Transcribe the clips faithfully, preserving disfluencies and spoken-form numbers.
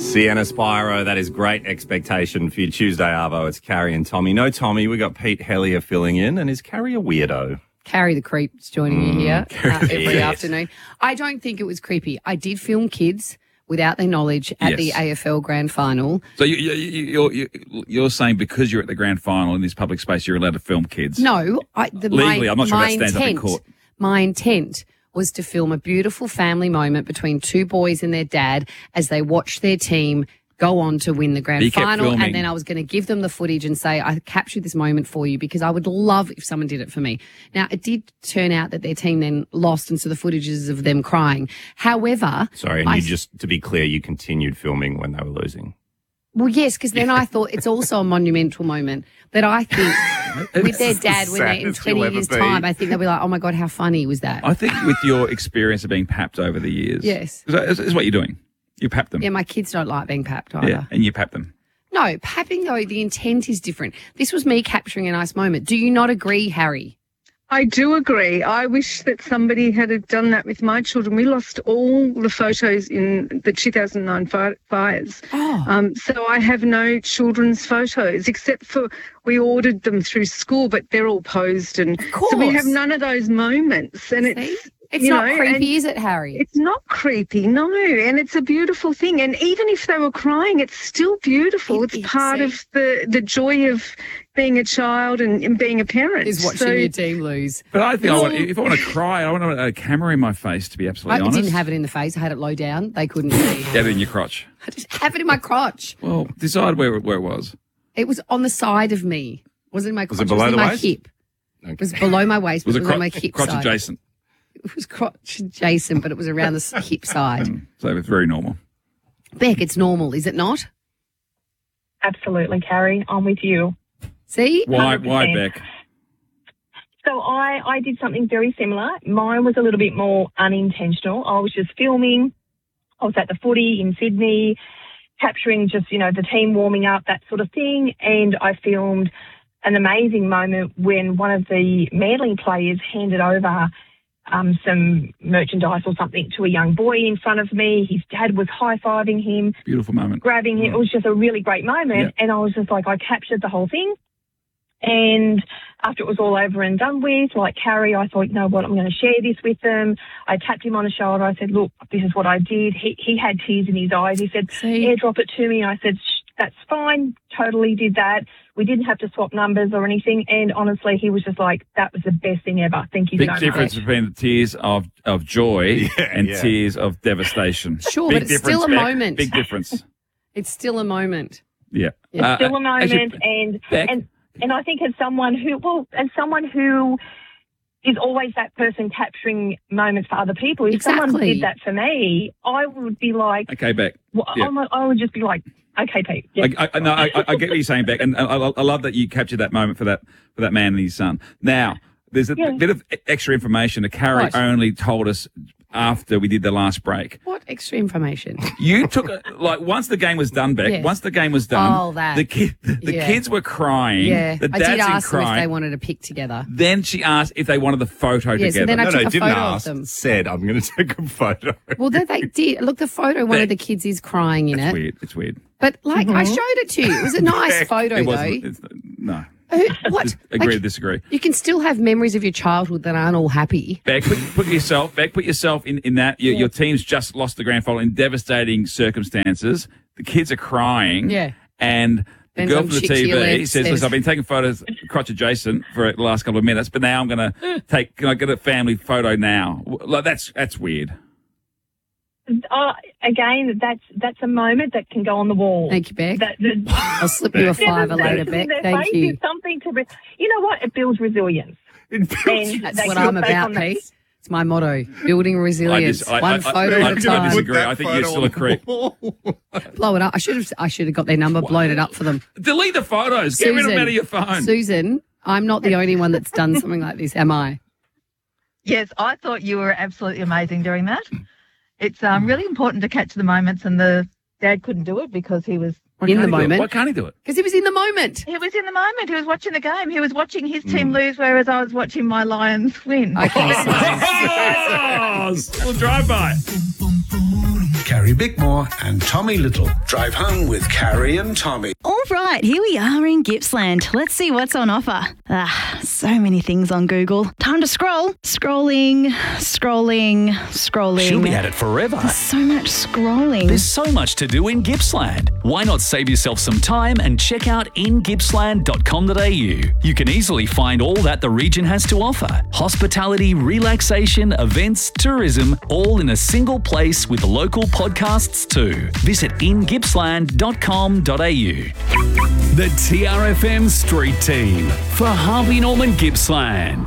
Sienna Spiro, that is great expectation for your Tuesday, Arvo. It's Carrie and Tommy. No Tommy, we got Pete Hellier filling in. And is Carrie a weirdo? Carrie the Creep's joining you here uh, every yes. afternoon. I don't think it was creepy. I did film kids without their knowledge at Yes. the A F L Grand Final. So you, you, you, you're, you're saying because you're at the grand final in this public space, you're allowed to film kids? No, I, the, Legally, my, I'm not sure my that stands up in intent, court. My intent was to film a beautiful family moment between two boys and their dad as they watched their team go on to win the grand You kept final. filming. And then I was going to give them the footage and say, I captured this moment for you because I would love if someone did it for me. Now, it did turn out that their team then lost, and so the footage is of them crying. However... Sorry, and I, you just, to be clear, you continued filming when they were losing. Well, yes, because then I thought it's also a monumental moment that I think with their dad, when they're in saddest you'll twenty ever years' be. time, I think they'll be like, oh, my God, how funny was that? I think with your experience of being papped over the years. Yes. Is, that, is, is what you're doing. You pap them. Yeah, my kids don't like being papped either. Yeah, and you pap them. No, papping, though, the intent is different. This was me capturing a nice moment. Do you not agree, Harry? I do agree. I wish that somebody had have done that with my children. We lost all the photos in the two thousand nine fi- fires. Oh. Um, so I have no children's photos, except for we ordered them through school, but they're all posed. And so we have course. none of those moments. And See? it's, It's you not know, creepy, and is it, Harry? It's not creepy, no. And it's a beautiful thing. And even if they were crying, it's still beautiful. It- it's it- part see? of the, the joy of being a child and, and being a parent. Is watching So- your team lose. But I think I want, if I want to cry, I want a camera in my face, to be absolutely I honest. didn't have it in the face. I had it low down. They couldn't see. Have it in your crotch. I just have it in my crotch. Well, decide where, where it was. It was on the side of me. It wasn't in my crotch. it below was in the my waist? hip. It was below my waist, but Was it it was cro- on my hip crotch side. adjacent? It was crotch adjacent, but it was around the s- hip side. So it's very normal. Beck, it's normal, is it not? Absolutely, Carrie. I'm with you. See? Why, one hundred why, percent. Beck? So I, I did something very similar. Mine was a little bit more unintentional. I was just filming. I was at the footy in Sydney, capturing just, you know, the team warming up, that sort of thing. And I filmed an amazing moment when one of the Manly players handed over um, some merchandise or something to a young boy in front of me. His dad was high-fiving him, Beautiful moment. grabbing him. It was just a really great moment. Yeah. And I was just like, I captured the whole thing. And after it was all over and done with, like Carrie, I thought, you know what, I'm going to share this with them. I tapped him on the shoulder. I said, look, this is what I did. He he had tears in his eyes. He said, See? airdrop it to me. And I said, Shh, that's fine. Totally did that. We didn't have to swap numbers or anything. And honestly, he was just like, that was the best thing ever. Thank you Big so much. difference between the tears of, of joy Yeah, and yeah. tears of devastation. Sure, Big but it's still difference, a Beck. moment. Big difference. It's still a moment. Yeah. It's Uh, Still a moment. actually, and, Beck, and, and I think as someone who, well, as someone who is always that person capturing moments for other people, if someone Exactly. did that for me, I would be like, okay, Beck. well, Yeah. I'm- I would just be like, okay, Pete. Yeah. I, I, no, I, I get what you're saying, Beck, and I, I love that you captured that moment for that for that man and his son. Now, there's a Yeah. bit of extra information that Carrie What? only told us after we did the last break. What extra information? You took a, like once the game was done, Beck. Yes. Once the game was done, Oh, that. the kid, the Yeah. kids were crying. Yeah. the I dads did were ask them if crying. they wanted to pick together. Then she asked if they wanted the photo Yes, together. and then I No, took no, a didn't photo ask. of them. Said, I'm going to take a photo. Well, they, they did. Look, the photo, one Beck. of the kids is crying in it's it. weird. It's weird. But, like, I showed it to you. It was a nice Beck, photo, It though. wasn't. It's, no. Who- what? Just agree to Like, disagree. you can still have memories of your childhood that aren't all happy. Beck, put, put yourself, Beck, put yourself in, in that. Your, your team's just lost the grand final in devastating circumstances. The kids are crying. Yeah. And the Then girl some from the chick to T your V left says, says- listen, I've been taking photos crotch adjacent for the last couple of minutes, but now I'm going to take, can I get a family photo now? Like, that's, that's weird. Uh, again, that's that's a moment that can go on the wall. Thank you, Beck. That, that, I'll slip you a fiver later, Beck. Their Thank face you. is something to, re- you know what? It builds resilience. And That's they what can I'm look back about, on that. Pete. It's my motto. Building resilience. I, One I, photo I, at a I time. disagree. I think you're still a creep. Blow it up. I should have I should have got their number, blown it up for them. Delete the photos. Get rid of them out of your phone. Susan, I'm not the only one that's done something like this, am I? Yes, I thought you were absolutely amazing doing that. It's um, really important to catch the moments, and the dad couldn't do it because he was Why in can't the he do it? moment. Why can't he do it? Because he was in the moment. he was in the moment. He was watching the game. He was watching his team lose, whereas I was watching my Okay. Lions win. Oh, we'll drive by. Carrie Carrie Bickmore and Tommy Little. Drive home with Carrie and Tommy. All right, here we are in Gippsland. Let's see what's on offer. Ah, so many things on Google. Time to scroll. Scrolling, scrolling, scrolling. She'll be at it forever. There's so much scrolling. There's so much to do in Gippsland. Why not save yourself some time and check out in gippsland dot com dot a u? You can easily find all that the region has to offer. Hospitality, relaxation, events, tourism, all in a single place with local podcasts too. Visit in gippsland dot com dot a u. The T R F M Street Team for Harvey Norman Gippsland.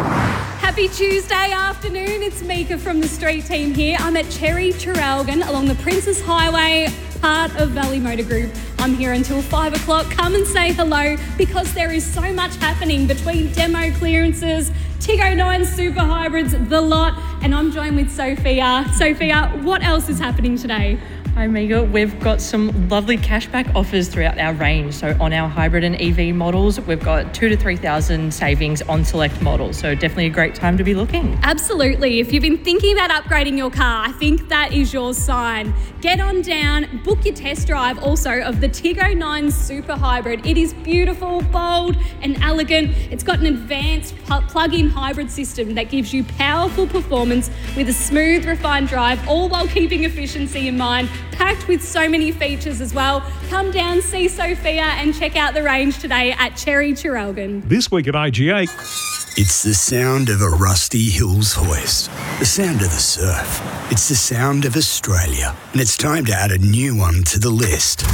Happy Tuesday afternoon. It's Mika from the Street Team here. I'm at Cherry Traralgon along the Princess Highway, part of Valley Motor Group. I'm here until five o'clock. Come and say hello because there is so much happening between demo clearances, Tiggo nine Super Hybrids, the lot, and I'm joined with Sophia. Sophia, what else is happening today? Hi Mega, we've got some lovely cashback offers throughout our range. So on our hybrid and E V models, we've got two to three thousand savings on select models. So definitely a great time to be looking. Absolutely. If you've been thinking about upgrading your car, I think that is your sign. Get on down, book your test drive also of the Tiggo nine Super Hybrid. It is beautiful, bold and elegant. It's got an advanced plug-in hybrid system that gives you powerful performance with a smooth, refined drive, all while keeping efficiency in mind. Packed with so many features as well. Come down, see Sophia and check out the range today at Cherry Traralgon. This week at I G A. It's the sound of a rusty Hills hoist, the sound of the surf. It's the sound of Australia, and it's time to add a new one to the list.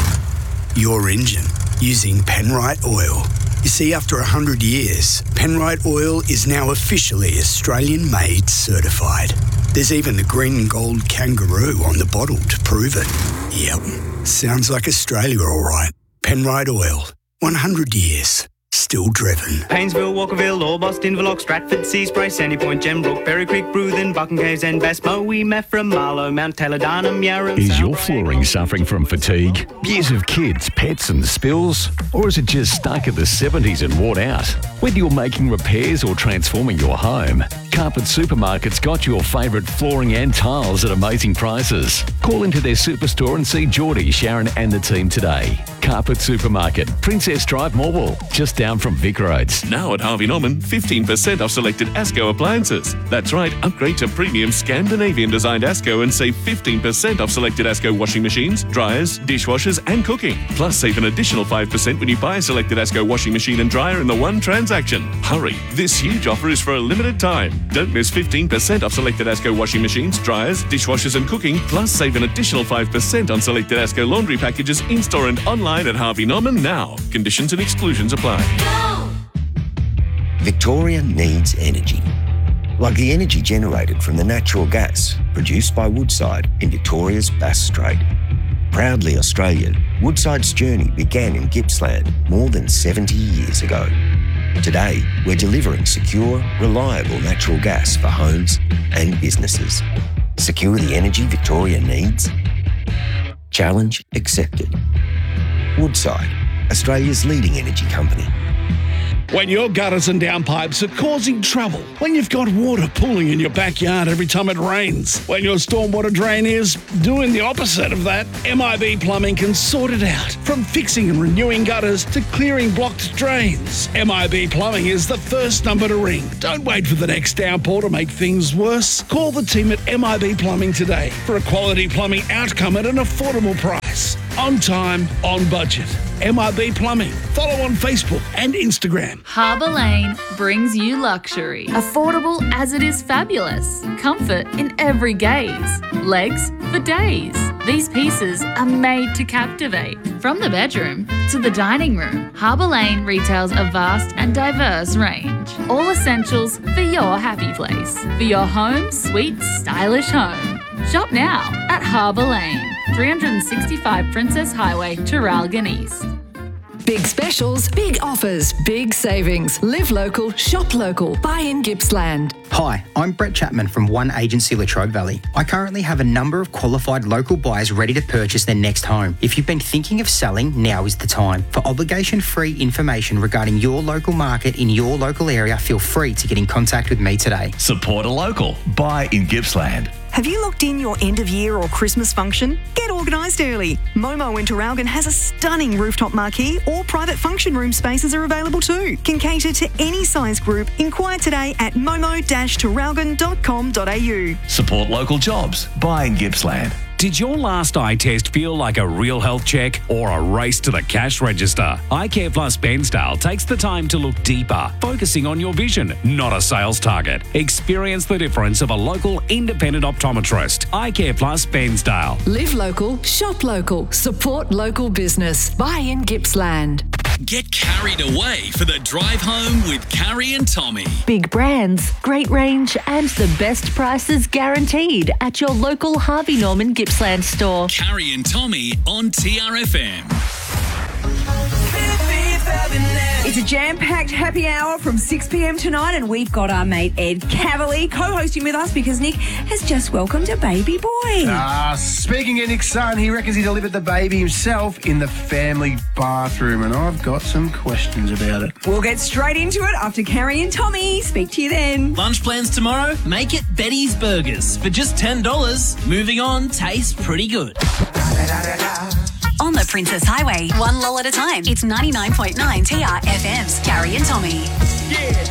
Your engine, using Penrite Oil. You see, after one hundred years, Penrite Oil is now officially Australian-made certified. There's even the green and gold kangaroo on the bottle to prove it. Yep, sounds like Australia all right. Penrite Oil, one hundred years. Still driven. Painesville, Walkerville, Orbost, Inverloch, Stratford, Seaspray, Sandy Point, Gembrook, Berry Creek, Bruthen, Buchan Caves and Bass, Moe, Maffra, Marlow, Mount Taylor, Darnham, Yarram. Is your flooring suffering from fatigue, years of kids, pets and spills? Or is it just stuck at the seventies and worn out? Whether you're making repairs or transforming your home, Carpet Supermarket's got your favourite flooring and tiles at amazing prices. Call into their superstore and see Geordie, Sharon and the team today. Carpet Supermarket, Princess Drive, Morwell, just down from Vic Roads. Now at Harvey Norman, fifteen percent off selected Asco appliances. That's right, upgrade to premium Scandinavian designed Asco and save fifteen percent off selected Asco washing machines, dryers, dishwashers and cooking. Plus save an additional five percent when you buy a selected Asco washing machine and dryer in the one transaction. Hurry, this huge offer is for a limited time. Don't miss fifteen percent off selected Asco washing machines, dryers, dishwashers and cooking. Plus save an additional five percent on selected Asco laundry packages in-store and online at Harvey Norman now. Conditions and exclusions apply. Go! Victoria needs energy. Like the energy generated from the natural gas produced by Woodside in Victoria's Bass Strait. Proudly Australian, Woodside's journey began in Gippsland more than seventy years ago. Today, we're delivering secure, reliable natural gas for homes and businesses. Secure the energy Victoria needs? Challenge accepted. Woodside, Australia's leading energy company. When your gutters and downpipes are causing trouble, when you've got water pooling in your backyard every time it rains, when your stormwater drain is doing the opposite of that, M I B Plumbing can sort it out. From fixing and renewing gutters to clearing blocked drains, M I B Plumbing is the first number to ring. Don't wait for the next downpour to make things worse. Call the team at M I B Plumbing today for a quality plumbing outcome at an affordable price. On time, on budget. M I B Plumbing. Follow on Facebook and Instagram. Harbour Lane brings you luxury. Affordable as it is fabulous. Comfort in every gaze. Legs for days. These pieces are made to captivate. From the bedroom to the dining room, Harbour Lane retails a vast and diverse range. All essentials for your happy place. For your home, sweet, stylish home. Shop now at Harbour Lane, three sixty-five Princess Highway, Traralgon East. Big specials, big offers, big savings. Live local, shop local. Buy in Gippsland. Hi, I'm Brett Chapman from One Agency Latrobe Valley. I currently have a number of qualified local buyers ready to purchase their next home. If you've been thinking of selling, now is the time. For obligation-free information regarding your local market in your local area, feel free to get in contact with me today. Support a local. Buy in Gippsland. Have you locked in your end of year or Christmas function? Get organised early. Momo in Traralgon has a stunning rooftop marquee, or private function room spaces are available too. Can cater to any size group. Inquire today at momo dash traralgon dot com dot a u. Support local jobs. Buy in Gippsland. Did your last eye test feel like a real health check or a race to the cash register? iCare Plus Bairnsdale takes the time to look deeper, focusing on your vision, not a sales target. Experience the difference of a local independent optometrist. iCare Plus Bairnsdale. Live local, shop local, support local business. Buy in Gippsland. Get carried away for the drive home with Carrie and Tommy. Big brands, great range, and the best prices guaranteed at your local Harvey Norman Gippsland store. Carrie and Tommy on T R F M. It's a jam-packed happy hour from six p.m. tonight, and we've got our mate Ed Cavalier co-hosting with us because Nick has just welcomed a baby boy. Ah, speaking of Nick's son, he reckons he delivered the baby himself in the family bathroom, and I've got some questions about it. We'll get straight into it after Carrie and Tommy. Speak to you then. Lunch plans tomorrow? Make it Betty's Burgers. For just ten dollars, moving on tastes pretty good. On the Princess Highway, one lull at a time. It's ninety-nine point nine T R F M's Carrie and Tommy. Yeah.